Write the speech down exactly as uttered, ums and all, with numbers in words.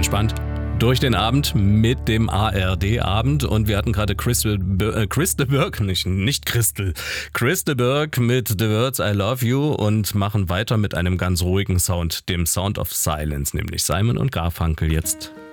entspannt durch den Abend mit dem A R D-Abend und wir hatten gerade Crystal, äh, Crystal Burke, nicht, nicht Crystal, Crystal Burke mit The Words I Love You und machen weiter mit einem ganz ruhigen Sound, dem Sound of Silence, nämlich Simon und Garfunkel jetzt